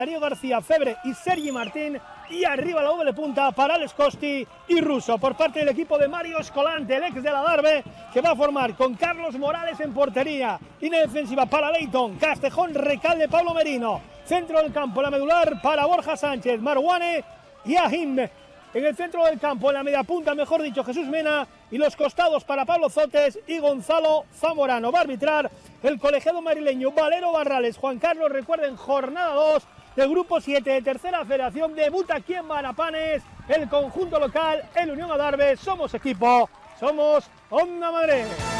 Darío García, Febre y Sergi Martín, y arriba la doble punta para Alex Costi y Russo por parte del equipo de Mario Escolante, el ex de la Darbe, que va a formar con Carlos Morales en portería, línea defensiva para Leighton, Castejón, Recalde, Pablo Merino, centro del campo, la medular para Borja Sánchez, Marwane y Ahim. En el centro del campo, en la media punta, mejor dicho, Jesús Mena, y los costados para Pablo Zotes y Gonzalo Zamorano. Va a arbitrar el colegiado madrileño Valero Barrales. Juan Carlos, recuerden, jornada 2 del grupo 7 de tercera federación. Debuta aquí en Marapanes el conjunto local, el Unión Adarve. Somos equipo, somos Onda Madrid.